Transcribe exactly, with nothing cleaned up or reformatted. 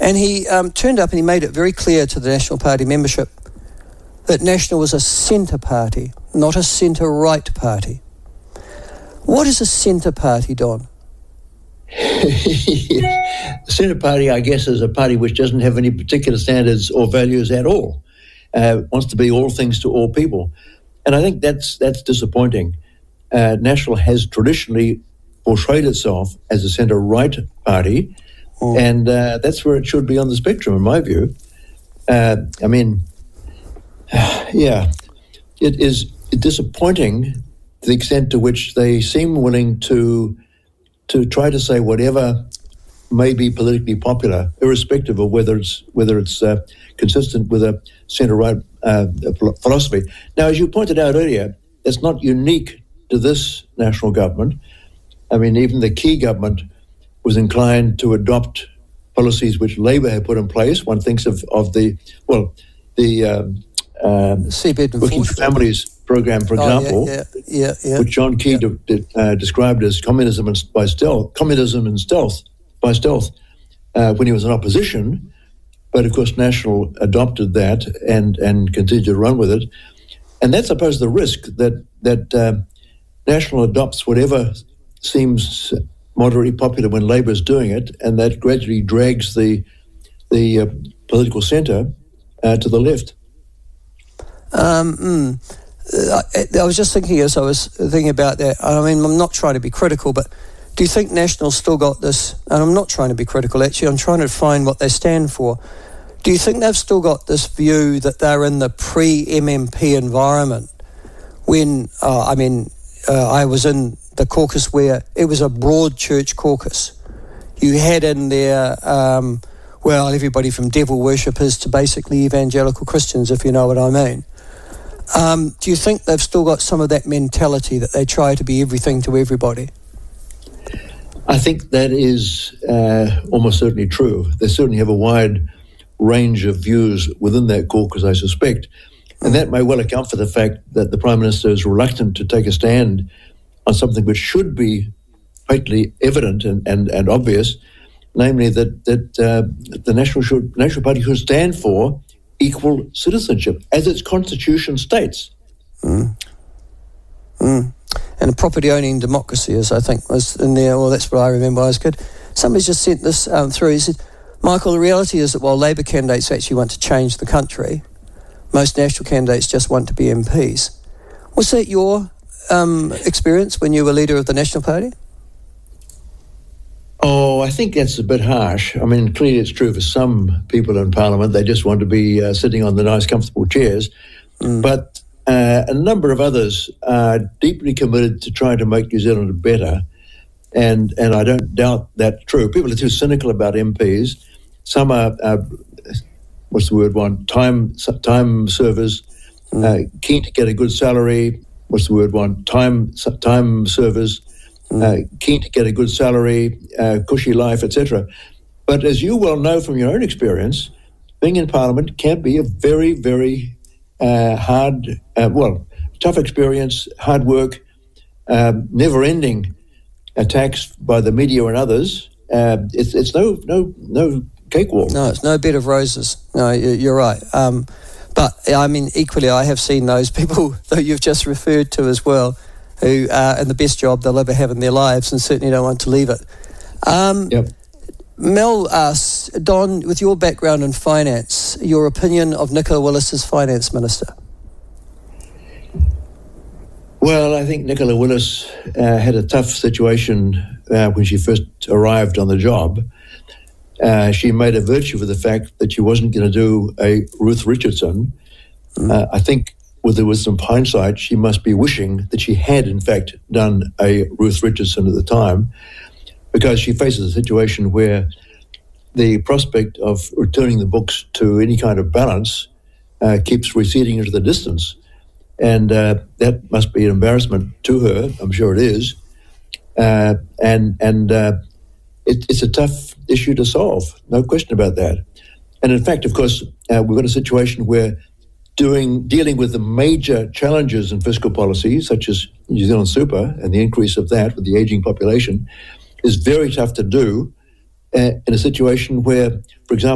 And he um, turned up and he made it very clear to the National Party membership that National was a centre party, not a centre-right party. What is a centre party, Don? The centre party, I guess, is a party which doesn't have any particular standards or values at all. Uh, wants to be all things to all people. And I think that's that's disappointing. Uh, National has traditionally portrayed itself as a centre-right party, oh. and uh, that's where it should be on the spectrum, in my view. Uh, I mean, yeah, it is disappointing to the extent to which they seem willing to to try to say whatever may be politically popular, irrespective of whether it's whether it's uh, consistent with a centre-right uh, philosophy. Now, as you pointed out earlier, it's not unique to this national government. I mean, even the Key government was inclined to adopt policies which Labour had put in place. One thinks of, of the, well, the um, um, Seabed and Working for Families program, for example, oh, yeah, yeah, yeah, yeah. which John Key yeah. de- de- uh, described as communism and by stealth, communism and stealth, by stealth, uh, when he was in opposition. But of course, National adopted that and, and continued to run with it. And that's, I suppose, the risk that that uh, National adopts whatever seems moderately popular when Labour is doing it, and that gradually drags the the uh, political centre uh, to the left. Um, mm, I, I was just thinking as I was thinking about that. I mean, I'm not trying to be critical, but do you think National's still got this? And I'm not trying to be critical, actually. I'm trying to find what they stand for. Do you think they've still got this view that they're in the pre-M M P environment when, uh, I mean, uh, I was in the caucus where it was a broad church caucus. You had in there, um, well, everybody from devil worshippers to basically evangelical Christians, if you know what I mean. Um, do you think they've still got some of that mentality that they try to be everything to everybody? I think that is uh, almost certainly true. They certainly have a wide range of views within that caucus, I suspect. And that may well account for the fact that the Prime Minister is reluctant to take a stand on something which should be patently evident and, and, and obvious, namely that, that uh, the National, should, National Party should stand for equal citizenship, as its constitution states. Mm. Mm. And a property-owning democracy, as I think was in there. Well, that's what I remember I was good. Somebody's just sent this um, through. He said, Michael, the reality is that while Labour candidates actually want to change the country, most National candidates just want to be M Ps. Was that your um, experience when you were leader of the National Party? Oh, I think that's a bit harsh. I mean, clearly it's true for some people in Parliament. They just want to be uh, sitting on the nice, comfortable chairs. Mm. But uh, a number of others are deeply committed to trying to make New Zealand better. And and I don't doubt that's true. People are too cynical about M Ps. Some are, uh, what's the word one, time time servers, mm. uh, keen to get a good salary. What's the word one, time time servers, mm. uh, keen to get a good salary, uh, cushy life, et cetera. But as you well know from your own experience, being in Parliament can be a very, very uh, hard, uh, well, tough experience, hard work, um, never-ending attacks by the media and others. Uh, it's it's no no no cakewalk. No, it's no bed of roses. No, you're right. Um, but I mean, equally, I have seen those people that you've just referred to as well, who are in the best job they'll ever have in their lives, and certainly don't want to leave it. Um, yep. Mel asks, Don, with your background in finance, your opinion of Nicola Willis as finance minister? Well, I think Nicola Willis uh, had a tough situation uh, when she first arrived on the job. Uh, she made a virtue of the fact that she wasn't going to do a Ruth Richardson. Mm. Uh, I think with the wisdom of hindsight, she must be wishing that she had, in fact, done a Ruth Richardson at the time, because she faces a situation where the prospect of returning the books to any kind of balance uh, keeps receding into the distance. And uh, that must be an embarrassment to her. I'm sure it is. Uh, and and uh, it, it's a tough issue to solve, no question about that. And in fact, of course, uh, we've got a situation where doing dealing with the major challenges in fiscal policy, such as New Zealand Super and the increase of that with the ageing population, is very tough to do uh, in a situation where, for example,